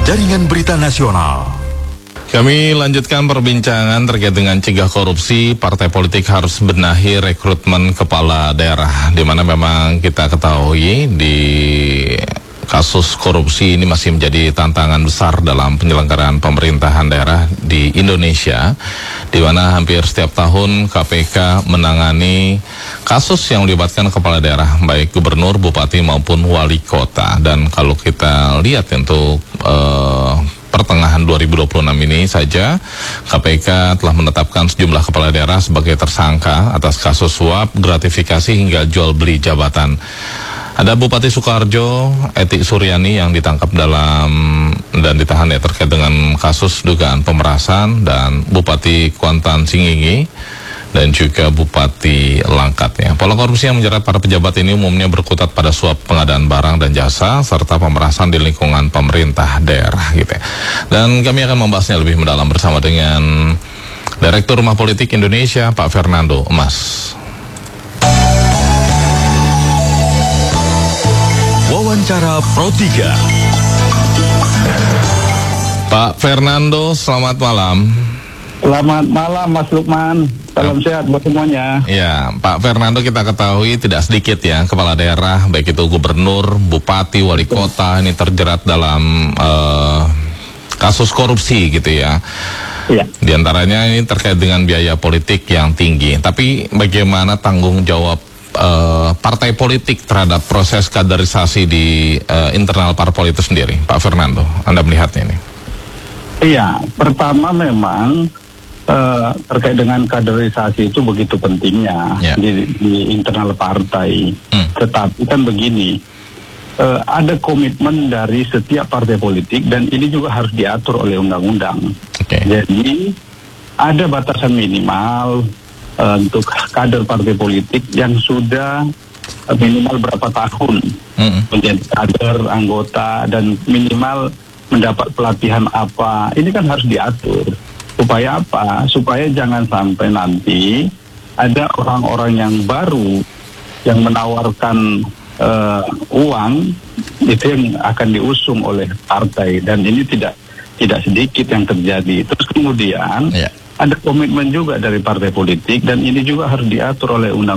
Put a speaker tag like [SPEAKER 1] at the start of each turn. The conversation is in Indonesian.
[SPEAKER 1] Jaringan Berita Nasional.
[SPEAKER 2] Kami lanjutkan perbincangan terkait dengan cegah korupsi. Partai politik harus benahi rekrutmen kepala daerah, di mana memang kita ketahui di kasus korupsi ini masih menjadi tantangan besar dalam penyelenggaraan pemerintahan daerah di Indonesia, di mana hampir setiap tahun KPK menangani kasus yang melibatkan kepala daerah, baik gubernur, bupati maupun wali kota. Dan kalau kita lihat untuk pertengahan 2026 ini saja, KPK telah menetapkan sejumlah kepala daerah sebagai tersangka atas kasus suap, gratifikasi hingga jual beli jabatan. Ada Bupati Sukoharjo, Eti Suryani, yang ditangkap dan ditahan terkait dengan kasus dugaan pemerasan, dan Bupati Kuantan Singingi dan juga Bupati Langkat. Pola korupsi yang menjerat para pejabat ini umumnya berkutat pada suap pengadaan barang dan jasa serta pemerasan di lingkungan pemerintah daerah gitu. Dan kami akan membahasnya lebih mendalam bersama dengan Direktur Rumah Politik Indonesia, Pak Fernando Emas.
[SPEAKER 1] Wawancara Pro 3.
[SPEAKER 2] Pak Fernando, selamat malam.
[SPEAKER 3] Selamat malam Mas Lukman, salam sehat buat semuanya.
[SPEAKER 2] Ya, Pak Fernando, kita ketahui tidak sedikit ya kepala daerah, baik itu gubernur, bupati, wali kota, ini terjerat dalam kasus korupsi gitu ya.
[SPEAKER 3] Ya.
[SPEAKER 2] Di antaranya ini terkait dengan biaya politik yang tinggi. Tapi bagaimana tanggung jawab partai politik terhadap proses kaderisasi di internal parpol itu sendiri, Pak Fernando? Anda melihatnya ini?
[SPEAKER 3] Iya, pertama memang terkait dengan kaderisasi itu begitu pentingnya di internal partai. Tetapi kan begini, ada komitmen dari setiap partai politik dan ini juga harus diatur oleh undang-undang. Jadi ada batasan minimal untuk kader partai politik yang sudah minimal berapa tahun menjadi kader, anggota, dan minimal mendapat pelatihan apa. Ini kan harus diatur. Supaya apa? Supaya jangan sampai nanti ada orang-orang yang baru yang menawarkan uang itu yang akan diusung oleh partai, dan ini tidak sedikit yang terjadi. Terus kemudian ada komitmen juga dari partai politik dan ini juga harus diatur oleh undang-undang.